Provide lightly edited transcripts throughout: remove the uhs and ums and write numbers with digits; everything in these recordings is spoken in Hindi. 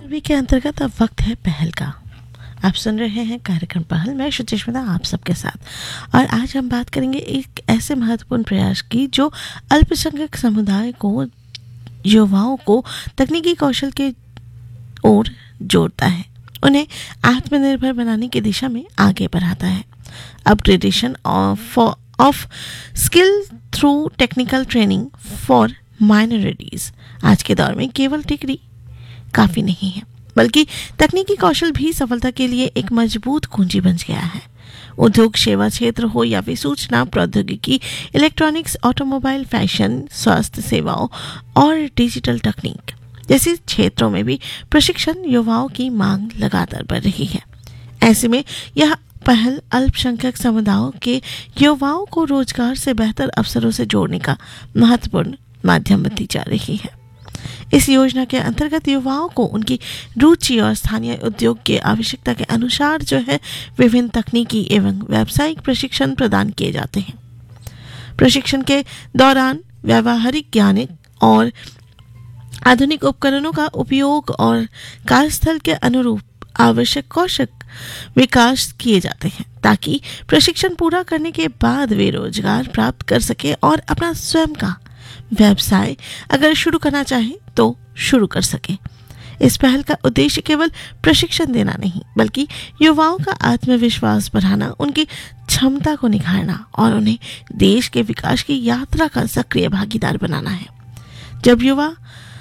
सुरभि के अंतर्गत अब वक्त है पहल का। आप सुन रहे हैं कार्यक्रम पहल। मैं सुचिस्मिता आप सबके साथ, और आज हम बात करेंगे एक ऐसे महत्वपूर्ण प्रयास की जो अल्पसंख्यक समुदाय को, युवाओं को तकनीकी कौशल के ओर जोड़ता है, उन्हें आत्मनिर्भर बनाने की दिशा में आगे बढ़ाता है। Upgradation of skill through technical training for minorities. आज के दौर में केवल डिग्री काफी नहीं है, बल्कि तकनीकी कौशल भी सफलता के लिए एक मजबूत कुंजी बन गया है। उद्योग, सेवा क्षेत्र हो या फिर सूचना प्रौद्योगिकी, इलेक्ट्रॉनिक्स, ऑटोमोबाइल, फैशन, स्वास्थ्य सेवाओं और डिजिटल तकनीक जैसे क्षेत्रों में भी प्रशिक्षण युवाओं की मांग लगातार बढ़ रही है। ऐसे में यह पहल अल्पसंख्यक समुदायों के युवाओं को रोजगार से बेहतर अवसरों से जोड़ने का महत्वपूर्ण माध्यम बनती जा रही है। इस योजना के अंतर्गत युवाओं को उनकी रुचि और स्थानीय उद्योग के आवश्यकता के अनुसार विभिन्न तकनीकी एवं व्यावसायिक प्रशिक्षण प्रदान किए जाते हैं। प्रशिक्षण के दौरान व्यावहारिक ज्ञान और आधुनिक उपकरणों का उपयोग और कार्यस्थल के अनुरूप आवश्यक कौशल विकास किए जाते हैं, ताकि प्रशिक्षण पूरा करने के बाद वे रोजगार प्राप्त कर सके और अपना स्वयं का व्यवसाय अगर शुरू करना चाहे तो शुरू कर सके। इस पहल का उद्देश्य केवल प्रशिक्षण देना नहीं, बल्कि युवाओं का आत्मविश्वास बढ़ाना, उनकी क्षमता को निखारना और उन्हें देश के विकास की यात्रा का सक्रिय भागीदार बनाना है। जब युवा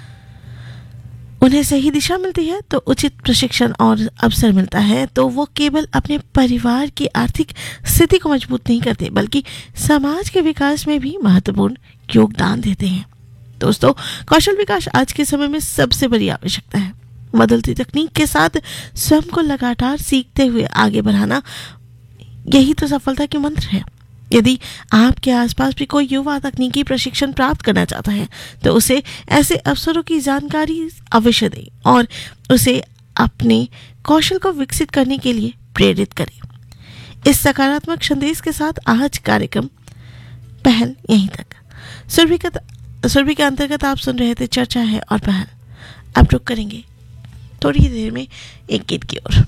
उन्हें सही दिशा मिलती है, तो उचित प्रशिक्षण और अवसर मिलता है, तो वो केवल अपने परिवार की आर्थिक स्थिति को मजबूत नहीं करते, बल्कि समाज के विकास में भी महत्वपूर्ण योगदान देते हैं। दोस्तों, कौशल विकास आज के समय में सबसे बड़ी आवश्यकता है। बदलती तकनीक के साथ स्वयं को लगातार सीखते हुए आगे बढ़ाना, यही तो सफलता के मंत्र है। यदि आपके आसपास भी कोई युवा तकनीकी प्रशिक्षण प्राप्त करना चाहता है, तो उसे ऐसे अवसरों की जानकारी अवश्य दें और उसे अपने कौशल को विकसित करने के लिए प्रेरित करें। इस सकारात्मक संदेश के साथ आज कार्यक्रम पहल यहीं तक। सुरभि के अंतर्गत आप सुन रहे थे चर्चा है और पहल। अब रुक करेंगे थोड़ी देर में एक गीत की ओर।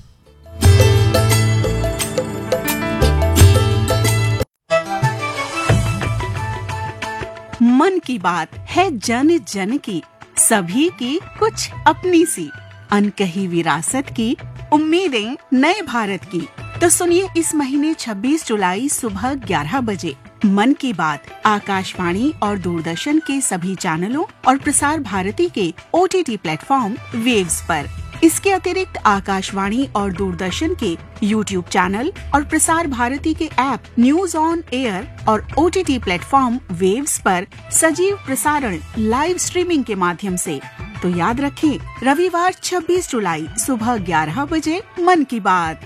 मन की बात है जन जन की, सभी की कुछ अपनी सी, अनकही विरासत की, उम्मीदें नए भारत की। तो सुनिए इस महीने 26 जुलाई सुबह 11 बजे मन की बात आकाशवाणी और दूरदर्शन के सभी चैनलों और प्रसार भारती के OTT प्लेटफॉर्म वेव्स पर। इसके अतिरिक्त आकाशवाणी और दूरदर्शन के YouTube चैनल और प्रसार भारती के ऐप न्यूज ऑन एयर और OTT प्लेटफॉर्म वेव्स पर सजीव प्रसारण लाइव स्ट्रीमिंग के माध्यम से। तो याद रखें, रविवार 26 जुलाई सुबह 11 बजे मन की बात।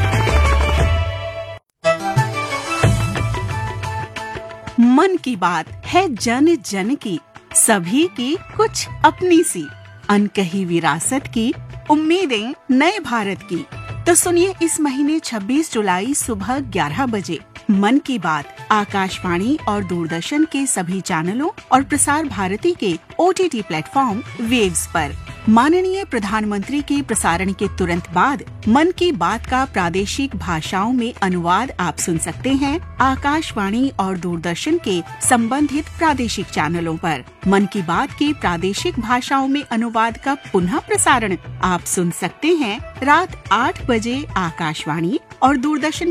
मन की बात है जन जन की, सभी की कुछ अपनी सी, अनकही विरासत की, उम्मीदें नए भारत की। तो सुनिए इस महीने 26 जुलाई सुबह 11 बजे मन की बात आकाशवाणी और दूरदर्शन के सभी चैनलों और प्रसार भारती के OTT प्लेटफॉर्म वेव्स पर। माननीय प्रधानमंत्री के प्रसारण के तुरंत बाद मन की बात का प्रादेशिक भाषाओं में अनुवाद आप सुन सकते हैं आकाशवाणी और दूरदर्शन के संबंधित प्रादेशिक चैनलों पर। मन की बात के प्रादेशिक भाषाओं में अनुवाद का पुनः प्रसारण आप सुन सकते हैं रात 8 बजे आकाशवाणी और दूरदर्शन